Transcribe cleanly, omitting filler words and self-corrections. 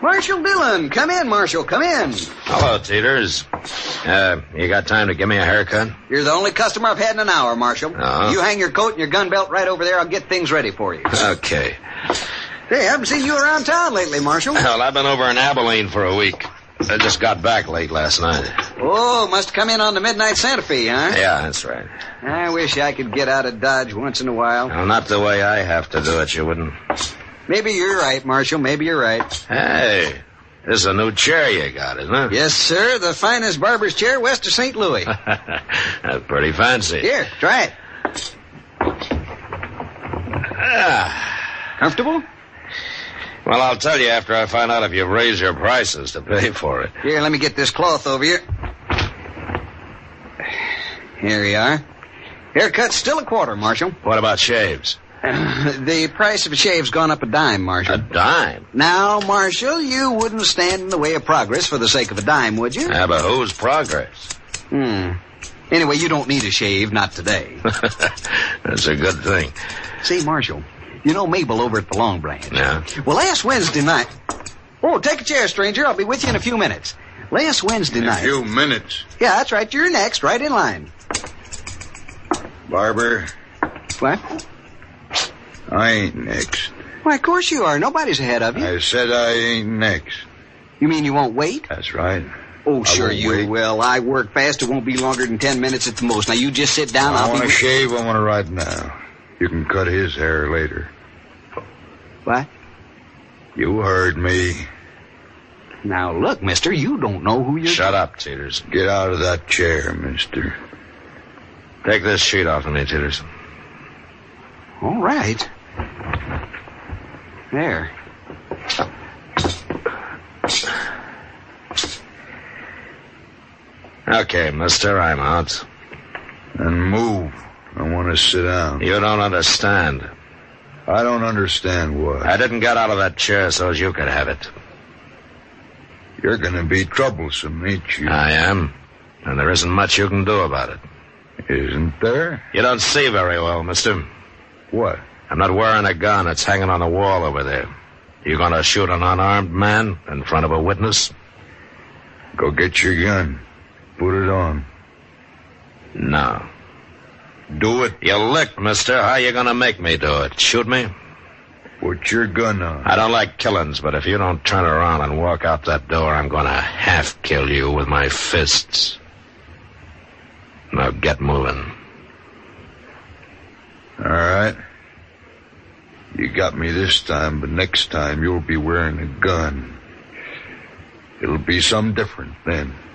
Marshal Dillon. Come in, Marshal. Come in. Hello, Teeters. You got time to give me a haircut? You're the only customer I've had in an hour, Marshal. Uh-huh. You hang your coat and your gun belt right over there. I'll get things ready for you. Okay. Hey, I haven't seen you around town lately, Marshal. Well, I've been over in Abilene for a week. I just got back late last night. Oh, must have come in on the midnight Santa Fe, huh? Yeah, that's right. I wish I could get out of Dodge once in a while. Well, not the way I have to do it, you wouldn't. Maybe you're right, Marshal. Maybe you're right. Hey, this is a new chair you got, isn't it? Yes, sir. The finest barber's chair west of St. Louis. That's pretty fancy. Here, try it. Comfortable? Well, I'll tell you after I find out if you've raised your prices to pay for it. Here, let me get this cloth over you. Here you are. Haircut's still a quarter, Marshal. What about shaves? The price of a shave's gone up a dime, Marshal. A dime? Now, Marshal, you wouldn't stand in the way of progress for the sake of a dime, would you? Yeah, but whose progress? Anyway, you don't need a shave, not today. That's a good thing. See, Marshal, you know Mabel over at the Long Branch. Yeah? Well, last Wednesday night... Oh, take a chair, stranger. I'll be with you in a few minutes. Last Wednesday night... A few minutes? Yeah, that's right. You're next, right in line. Barber? What? I ain't next. Why, of course you are. Nobody's ahead of you. I said I ain't next. You mean you won't wait? That's right. Oh, sure you wait. will. I work fast. It won't be longer than 10 minutes at the most. Now, you just sit down. I I'll want be... to shave. I want to right now. You can cut his hair later. What? You heard me. Now, look, mister, you don't know who you're... Shut up, Teeters. Get out of that chair, mister. Take this sheet off of me, Teeters. All right. There. Okay, mister, I'm out. And move. I want to sit down. You don't understand. I don't understand what. I didn't get out of that chair so as you could have it. You're going to be troublesome, ain't you? I am. And there isn't much you can do about it. Isn't there? You don't see very well, mister. What? I'm not wearing a gun. It's hanging on the wall over there. You gonna shoot an unarmed man in front of a witness? Go get your gun. Put it on. No. Do it. You licked, mister. How you gonna make me do it? Shoot me? Put your gun on. I don't like killings, but if you don't turn around and walk out that door, I'm gonna half-kill you with my fists. Now get moving. All right. You got me this time, but next time you'll be wearing a gun. It'll be some different then.